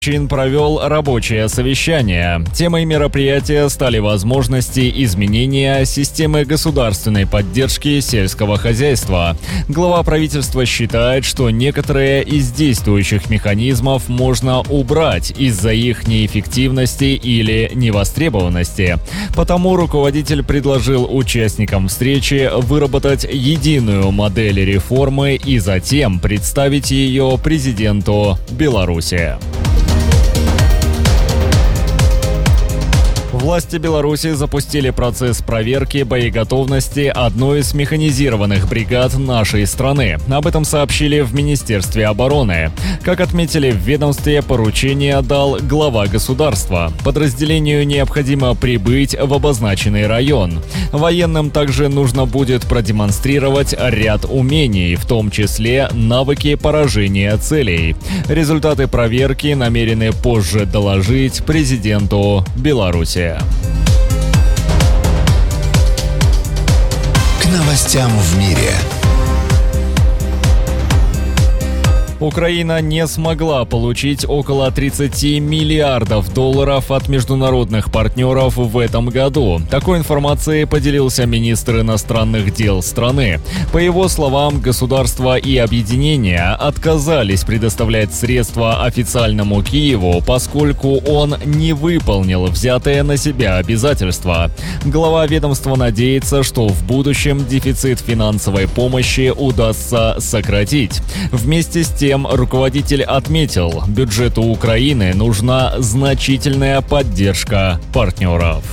Чин провел рабочее совещание. Темой мероприятия стали возможности изменения системы государственной поддержки сельского хозяйства. Глава правительства считает, что некоторые из действующих механизмов можно убрать из-за их неэффективности или невостребованности. Потому руководитель предложил участникам встречи выработать единую модель реформы и затем представить ее президенту Беларуси. Власти Беларуси запустили процесс проверки боеготовности одной из механизированных бригад нашей страны. Об этом сообщили в Министерстве обороны. Как отметили в ведомстве, поручение дал глава государства. Подразделению необходимо прибыть в обозначенный район. Военным также нужно будет продемонстрировать ряд умений, в том числе навыки поражения целей. Результаты проверки намерены позже доложить президенту Беларуси. К новостям в мире. Украина не смогла получить около 30 миллиардов долларов от международных партнеров в этом году. Такой информацией поделился министр иностранных дел страны. По его словам, государства и объединения отказались предоставлять средства официальному Киеву, поскольку он не выполнил взятые на себя обязательства. Глава ведомства надеется, что в будущем дефицит финансовой помощи удастся сократить. Вместе с тем, руководитель отметил, бюджету Украины нужна значительная поддержка партнеров.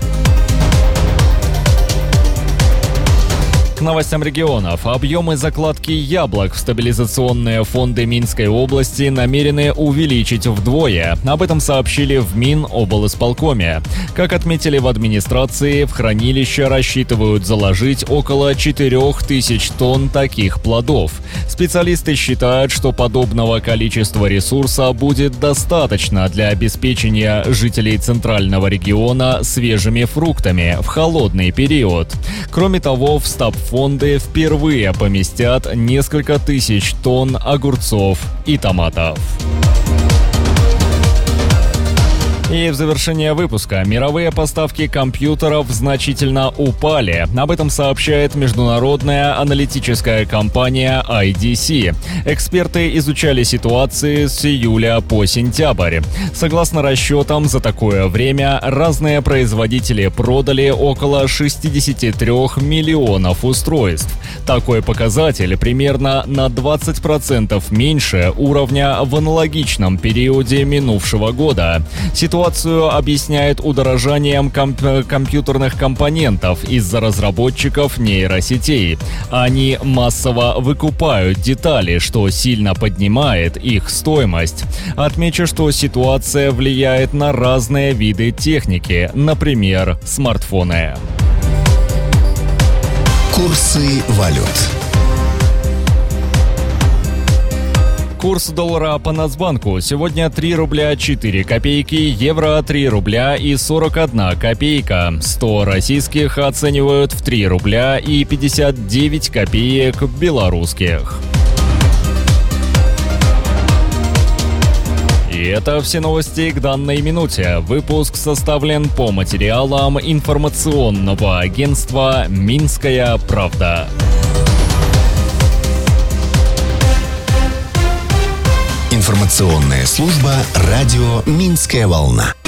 К новостям регионов. Объемы закладки яблок в стабилизационные фонды Минской области намерены увеличить вдвое. Об этом сообщили в Миноблисполкоме. Как отметили в администрации, в хранилище рассчитывают заложить около 4000 тонн таких плодов. Специалисты считают, что подобного количества ресурса будет достаточно для обеспечения жителей центрального региона свежими фруктами в холодный период. Кроме того, в стабфонды впервые поместят несколько тысяч тонн огурцов и томатов. И в завершение выпуска. Мировые поставки компьютеров значительно упали. Об этом сообщает международная аналитическая компания IDC. Эксперты изучали ситуацию с июля по сентябрь. Согласно расчетам, за такое время разные производители продали около 63 миллионов устройств. Такой показатель примерно на 20% меньше уровня в аналогичном периоде минувшего года. Ситуацию объясняет удорожанием компьютерных компонентов из-за разработчиков нейросетей. Они массово выкупают детали, что сильно поднимает их стоимость. Отмечу, что ситуация влияет на разные виды техники, например, смартфоны. Курсы валют. Курс доллара по Нацбанку. Сегодня 3 рубля 4 копейки, евро 3 рубля и 41 копейка. 100 российских оценивают в 3 рубля и 59 копеек белорусских. И это все новости к данной минуте. Выпуск составлен по материалам информационного агентства «Минская правда». Информационная служба радио «Минская волна».